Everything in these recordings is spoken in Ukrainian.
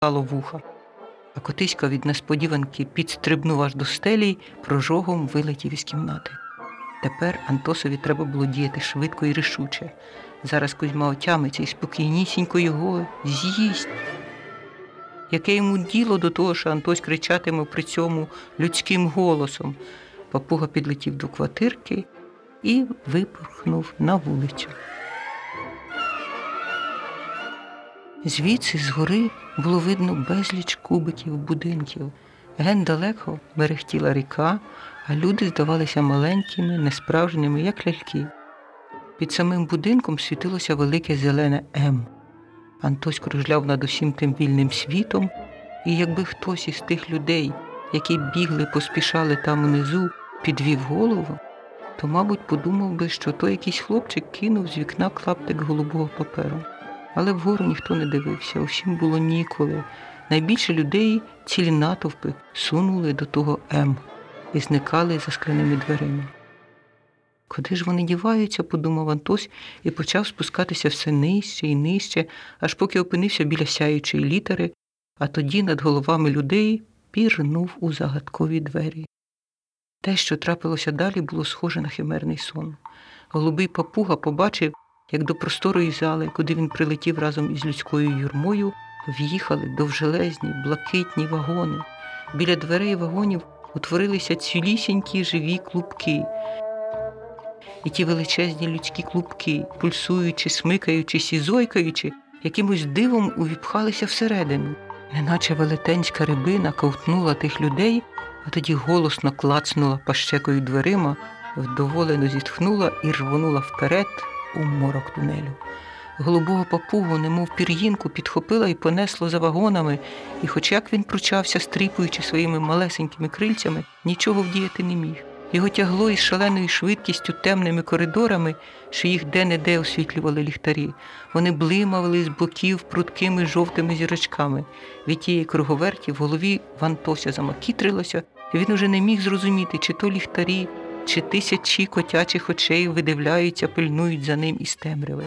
стало вуха. А Котисько від несподіванки підстрибнув аж до стелі й прожогом вилетів із кімнати. Тепер Антосові треба було діяти швидко і рішуче. Зараз Кузьма отямиться і спокійнісінько його з'їсть. Яке йому діло до того, що Антось кричатиме при цьому людським голосом? Папуга підлетів до квартирки і випорхнув на вулицю. Звідси, згори, було видно безліч кубиків будинків. Ген далеко мерехтіла ріка, а люди здавалися маленькими, несправжніми, як ляльки. Під самим будинком світилося велике зелене М. Антось кружляв над усім тим вільним світом, і якби хтось із тих людей, які бігли, поспішали там унизу, підвів голову, то, мабуть, подумав би, що то якийсь хлопчик кинув з вікна клаптик голубого паперу. Але вгору ніхто не дивився, усім було ніколи. Найбільше людей, цілі натовпи, сунули до того М і зникали за скляними дверима. Куди ж вони діваються, подумав Антось і почав спускатися все нижче і нижче, аж поки опинився біля сяючої літери, а тоді над головами людей пірнув у загадкові двері. Те, що трапилося далі, було схоже на химерний сон. Голубий папуга побачив, як до просторої зали, куди він прилетів разом із людською юрмою, в'їхали довжелезні, блакитні вагони. Біля дверей вагонів утворилися цілісінькі живі клубки. І ті величезні людські клубки, пульсуючи, смикаючись і зойкаючи, якимось дивом увіпхалися всередину. Неначе велетенська рибина ковтнула тих людей, а тоді голосно клацнула пащекою дверима, вдоволено зітхнула і рвонула вперед у морок тунелю. Голубого папугу, немов пір'їнку, підхопила і понесло за вагонами, і хоч як він пручався, стріпуючи своїми малесенькими крильцями, нічого вдіяти не міг. Його тягло із шаленою швидкістю темними коридорами, що їх де-не-де освітлювали ліхтарі. Вони блимали з боків прудкими жовтими зірочками. Від тієї круговерті в голові в Антося замакітрилося, і він уже не міг зрозуміти, чи то ліхтарі, чи тисячі котячих очей видивляються, пильнують за ним із темряви.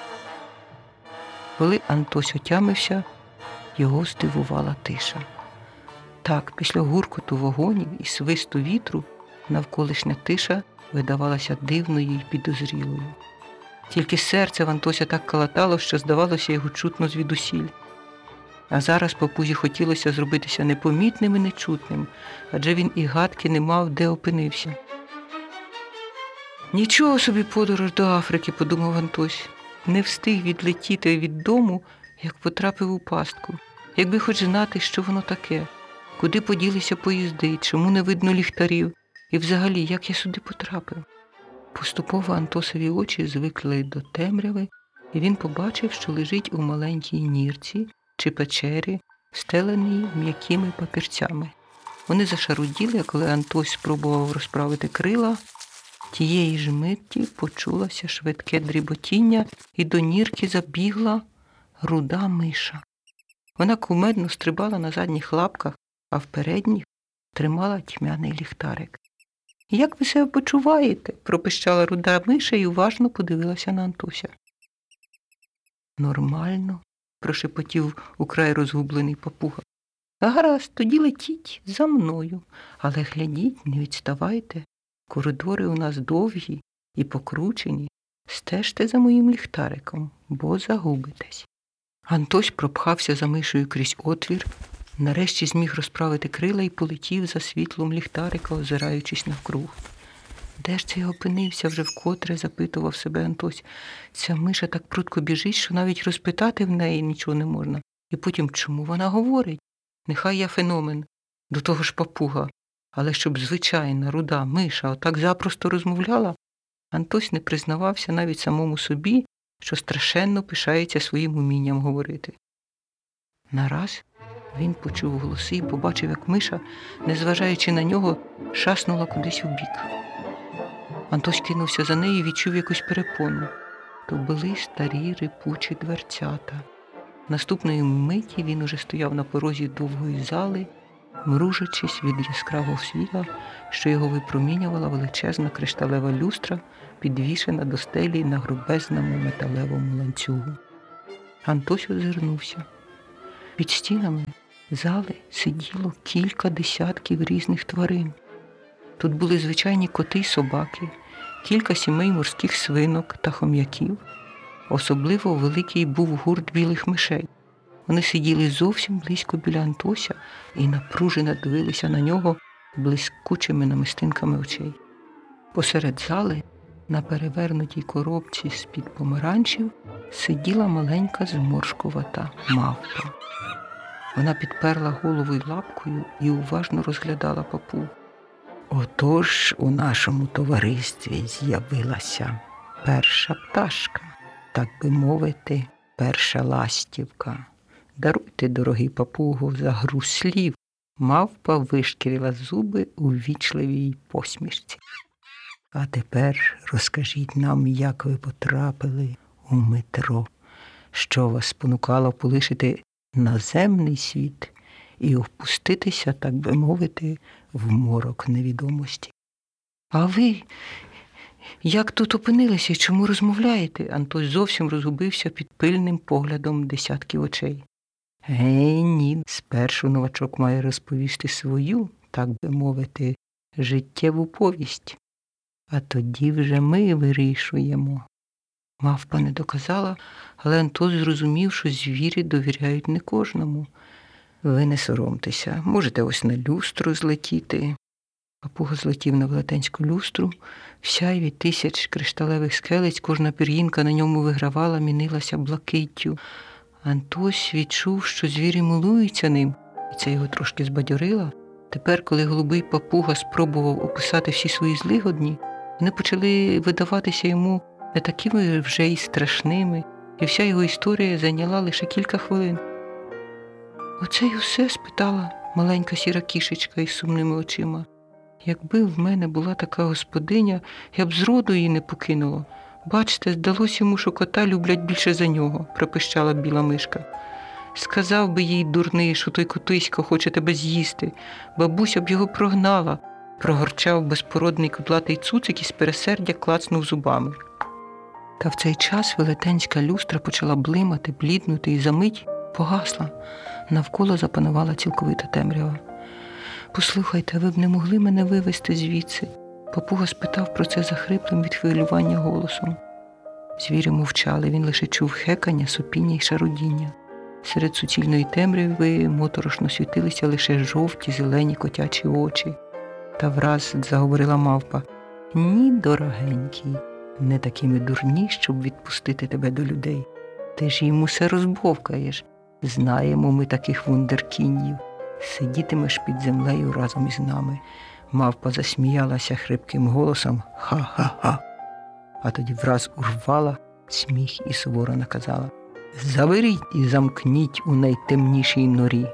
Коли Антось отямився, його здивувала тиша. Так, після гуркоту вагонів і свисту вітру навколишня тиша видавалася дивною і підозрілою. Тільки серце в Антося так калатало, що здавалося його чутно звідусіль. А зараз папузі хотілося зробитися непомітним і нечутним, адже він і гадки не мав, де опинився. «Нічого собі подорож до Африки», – подумав Антось. Не встиг відлетіти від дому, як потрапив у пастку. Якби хоч знати, що воно таке, куди поділися поїзди, чому не видно ліхтарів, і взагалі, як я сюди потрапив. Поступово Антосові очі звикли до темряви, і він побачив, що лежить у маленькій нірці чи печері, встеленій м'якими папірцями. Вони зашаруділи, а коли Антось спробував розправити крила, тієї ж миті почулося швидке дріботіння, і до нірки забігла руда миша. Вона кумедно стрибала на задніх лапках, а в передніх тримала тьмяний ліхтарик. «Як ви себе почуваєте?» – пропищала руда миша і уважно подивилася на Антося. «Нормально», – прошепотів украй розгублений папуга. «Гаразд, тоді летіть за мною, але глядіть, не відставайте. Коридори у нас довгі і покручені. Стежте за моїм ліхтариком, бо загубитесь». Антось пропхався за мишею крізь отвір, нарешті зміг розправити крила і полетів за світлом ліхтарика, озираючись навкруг. Де ж це я опинився, вже вкотре запитував себе Антось. Ця миша так прудко біжить, що навіть розпитати в неї нічого не можна. І потім, чому вона говорить? Нехай я феномен, до того ж папуга. Але щоб звичайна руда миша отак запросто розмовляла, Антось не признавався навіть самому собі, що страшенно пишається своїм умінням говорити. Нараз він почув голоси і побачив, як миша, незважаючи на нього, шаснула кудись у бік. Антось кинувся за нею і відчув якусь перепону. То були старі рипучі дверцята. Наступної миті він уже стояв на порозі довгої зали, мружачись від яскравого світла, що його випромінювала величезна кришталева люстра, підвішена до стелі на грубезному металевому ланцюгу. Антось озирнувся. Під стінами зали сиділо кілька десятків різних тварин. Тут були звичайні коти й собаки, кілька сімей морських свинок та хом'яків. Особливо великий був гурт білих мишей. Вони сиділи зовсім близько біля Антося і напружено дивилися на нього блискучими намистинками очей. Посеред зали, на перевернутій коробці з-під помаранчів, сиділа маленька зморшкувата мавпа. Вона підперла голову лапкою і уважно розглядала папугу. Отож у нашому товаристві з'явилася перша пташка, так би мовити, перша ластівка. Даруйте, дорогий папуго, за гру слів. Мавпа вишкірила зуби у ввічливій посмішці. А тепер розкажіть нам, як ви потрапили у метро, що вас спонукало полишити наземний світ і опуститися, так би мовити, в морок невідомості. А ви як тут опинилися і чому розмовляєте? Антось зовсім розгубився під пильним поглядом десятків очей. Ні, спершу новачок має розповісти свою, так би мовити, життєву повість. А тоді вже ми вирішуємо. Мавпа не доказала, але Антос зрозумів, що звірі довіряють не кожному. Ви не соромтеся, можете ось на люстру злетіти. Папуга злетів на велетенську люстру, в сяйві тисяч кришталевих скелець, кожна пір'їнка на ньому вигравала, мінилася блакиттю. Антось відчув, що звірі милуються ним, і це його трошки збадьорило. Тепер, коли голубий папуга спробував описати всі свої злигодні, вони почали видаватися йому не такими вже й страшними, і вся його історія зайняла лише кілька хвилин. «Оце й усе?» – спитала маленька сіра кішечка із сумними очима. «Якби в мене була така господиня, я б зроду її не покинула. Бачте, здалось йому, що кота люблять більше за нього», – пропищала біла мишка. «Сказав би їй, дурний, що той котисько хоче тебе з'їсти. Бабуся б його прогнала», – прогорчав безпородний кудлатий цуцик і з пересердя клацнув зубами. Та в цей час велетенська люстра почала блимати, бліднути і за мить погасла. Навколо запанувала цілковита темрява. «Послухайте, ви б не могли мене вивезти звідси?» Папуга спитав про це захриплим від хвилювання голосом. Звірі мовчали, він лише чув хекання, сопіння й шарудіння. Серед суцільної темряви моторошно світилися лише жовті, зелені котячі очі. Та враз заговорила мавпа. «Ні, дорогенький, не такими дурні, щоб відпустити тебе до людей. Ти ж їм усе розбовкаєш. Знаємо ми таких вундеркіндів. Сидітимеш під землею разом із нами». Мавпа засміялася хрипким голосом «Ха-ха-ха!», а тоді враз урвала сміх і суворо наказала «Заберіть і замкніть у найтемнішій норі».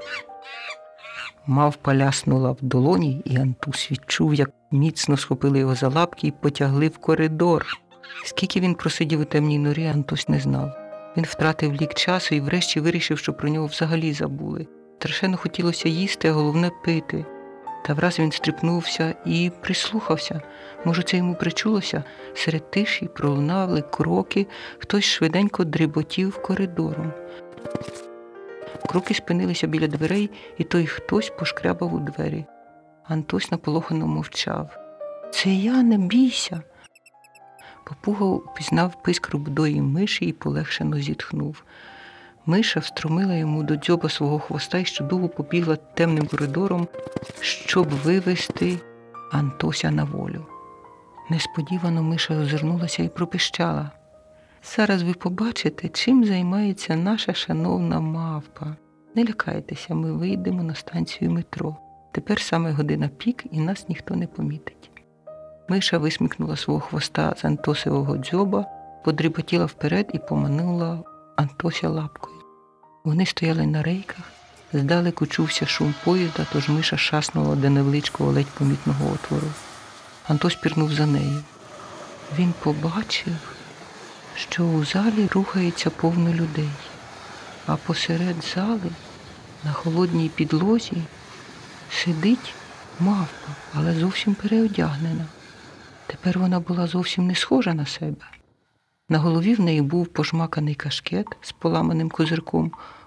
Мавпа ляснула в долоні, і Антус відчув, як міцно схопили його за лапки і потягли в коридор. Скільки він просидів у темній норі, Антос не знав. Він втратив лік часу і врешті вирішив, що про нього взагалі забули. Страшенно хотілося їсти, а головне пити. Та враз він стріпнувся і прислухався. Може, це йому причулося? Серед тиші пролунали кроки, хтось швиденько дріботів коридором. Кроки спинилися біля дверей, і той хтось пошкрябав у двері. Антось наполохано мовчав. «Це я, не бійся!» Папуга упізнав писк рудої миші і полегшено зітхнув. Миша встромила йому до дзьоба свого хвоста і щодуху побігла темним коридором, щоб вивести Антося на волю. Несподівано миша озирнулася і пропищала. «Зараз ви побачите, чим займається наша шановна мавпа. Не лякайтеся, ми вийдемо на станцію метро. Тепер саме година пік, і нас ніхто не помітить». Миша висмикнула свого хвоста з Антосового дзьоба, подріботіла вперед і поманула Антося лапкою. Вони стояли на рейках, здалеку чувся шум поїзда, тож миша шаснула до невеличкого ледь помітного отвору. Антось пірнув за нею. Він побачив, що у залі рухається повно людей, а посеред зали, на холодній підлозі, сидить мавпа, але зовсім переодягнена. Тепер вона була зовсім не схожа на себе. На голові в неї був пожмаканий кашкет з поламаним козирком,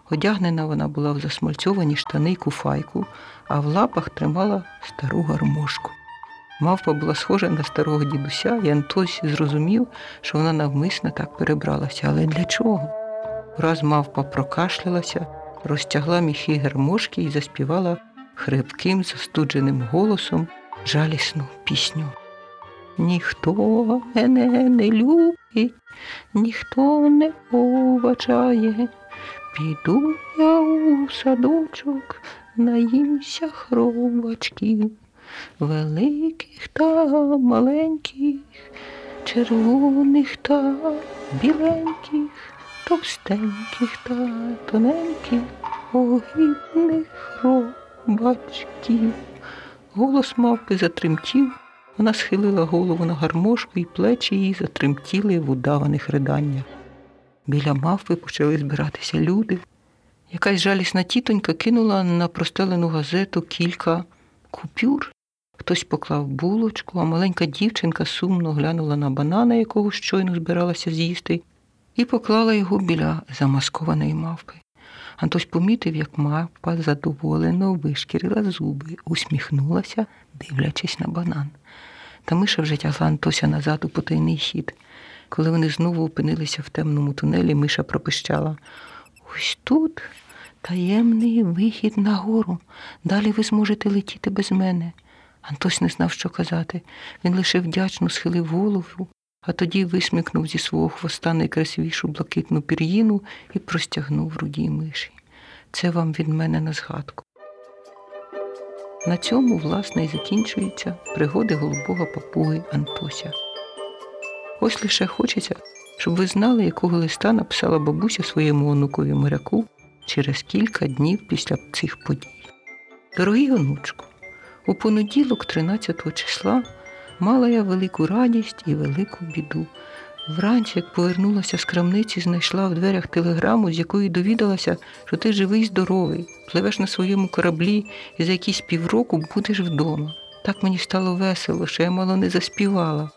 Одягнена вона була в засмальцьовані штани й куфайку, а в лапах тримала стару гармошку. Мавпа була схожа на старого дідуся, і Антось зрозумів, що вона навмисно так перебралася. Але для чого? Враз мавпа прокашлялася, розтягла міхи гармошки і заспівала хрипким, застудженим голосом жалісну пісню. Ніхто мене не любить, ніхто не поважає, піду я у садочок, наїмся хробачків, великих та маленьких, червоних та біленьких, товстеньких та тоненьких, огидних хробачків. Голос мавпи затремтів, вона схилила голову на гармошку, і плечі її затремтіли в удаваних риданнях. Біля мавпи почали збиратися люди. Якась жалісна тітонька кинула на простелену газету кілька купюр. Хтось поклав булочку, а маленька дівчинка сумно глянула на банана, якого щойно збиралася з'їсти, і поклала його біля замаскованої мавпи. Антось помітив, як мавпа задоволено вишкірила зуби, усміхнулася, дивлячись на банан. Та миша вже тягла Антося назад у потайний хід. Коли вони знову опинилися в темному тунелі, миша пропищала: «Ось тут таємний вихід нагору. Далі ви зможете летіти без мене». Антось не знав, що казати. Він лише вдячно схилив голову, а тоді висмикнув зі свого хвоста найкрасивішу блакитну пір'їну і простягнув рудій миші. Це вам від мене на згадку. На цьому, власне, і закінчуються пригоди голубого папуги Антося. Ось лише хочеться, щоб ви знали, якого листа написала бабуся своєму онукові моряку через кілька днів після цих подій. Дорогий онучку, у понеділок, 13 числа, мала я велику радість і велику біду. Вранці, як повернулася з крамниці, знайшла в дверях телеграму, з якої довідалася, що ти живий й здоровий, пливеш на своєму кораблі і за якісь півроку будеш вдома. Так мені стало весело, що я мало не заспівала.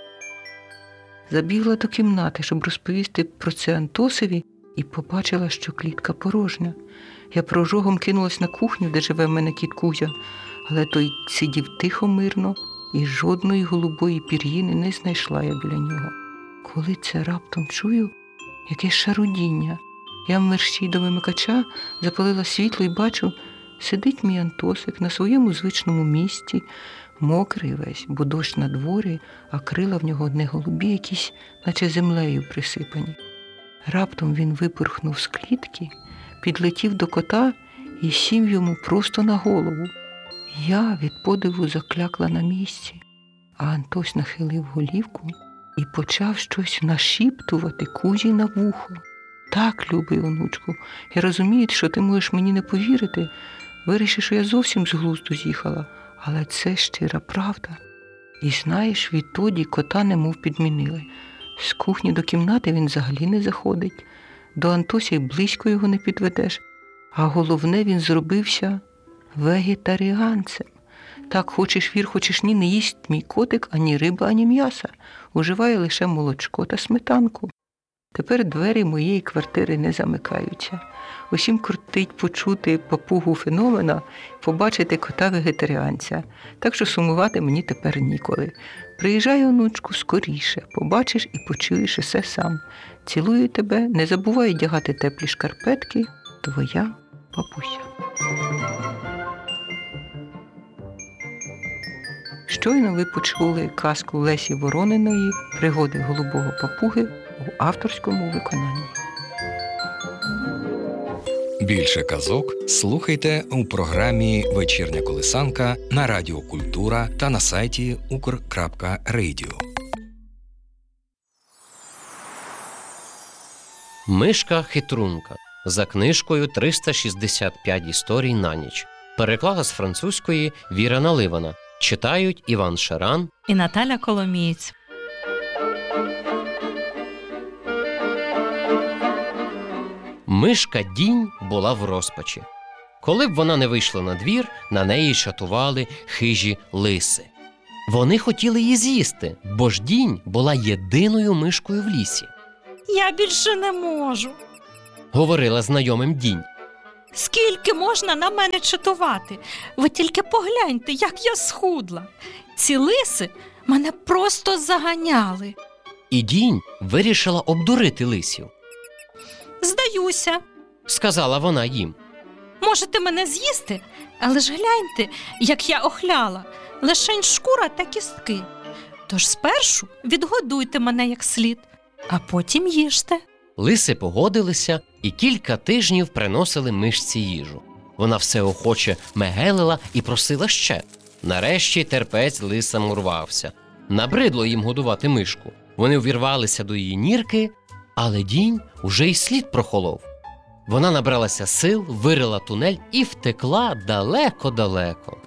Забігла до кімнати, щоб розповісти про це Антосові, і побачила, що клітка порожня. Я прожогом кинулась на кухню, де живе в мене кіт Кузя, але той сидів тихо, мирно, і жодної голубої пір'їни не знайшла я біля нього. Коли це раптом чую якесь шарудіння, я в мерщій до вимикача запалила світло і бачу, сидить мій Антосик на своєму звичному місці, мокрий весь, бо дощ на дворі, а крила в нього одне голубі, якісь, наче землею присипані. Раптом він випорхнув з клітки, підлетів до кота і сів йому просто на голову. Я від подиву заклякла на місці, а Антось нахилив голівку і почав щось нашіптувати Кузі на вухо. Так, любий онучку, я розумію, що ти можеш мені не повірити, вирішив, що я зовсім з глузду з'їхала, але це щира правда. І знаєш, відтоді кота немов підмінили. З кухні до кімнати він взагалі не заходить, до Антося й близько його не підведеш, а головне, він зробився вегетаріанцем. Так, хочеш вір, хочеш ні, не їсть мій котик ані риба, ані м'яса, уживає лише молочко та сметанку. Тепер двері моєї квартири не замикаються. Усім кортить почути папугу феномена, побачити кота-вегетаріанця. Так що сумувати мені тепер ніколи. Приїжджай, онучку, скоріше, побачиш і почуєш усе сам. Цілую тебе, не забувай одягати теплі шкарпетки. Твоя бабуся. Щойно ви почули казку Лесі Ворониної «Пригоди голубого папуги» у авторському виконанні. Більше казок слухайте у програмі «Вечірня колисанка» на Радіо Культура та на сайті ukr.radio. Мишка-хитрунка за книжкою «365 історій на ніч». Переклала з французької Віра Наливана. Читають Іван Шаран і Наталя Коломієць. Мишка Дінь була в розпачі. Коли б вона не вийшла на двір, на неї чатували хижі лиси. Вони хотіли її з'їсти, бо ж Дінь була єдиною мишкою в лісі. Я більше не можу. говорила знайомим Дінь. Скільки можна на мене чатувати? Ви тільки погляньте, як я схудла. Ці лиси мене просто заганяли. І Дінь вирішила обдурити лисів. Здаюся, Сказала вона їм. можете мене з'їсти, але ж гляньте, як я охляла. Лишень шкура та кістки. Тож спершу відгодуйте мене як слід, а потім їжте. Лиси погодилися і кілька тижнів приносили мишці їжу. Вона все охоче мегелила і просила ще. Нарешті терпець лисам урвався. Набридло їм годувати мишку. Вони увірвалися до її нірки, але Дінь уже й слід прохолов. Вона набралася сил, вирила тунель і втекла далеко-далеко.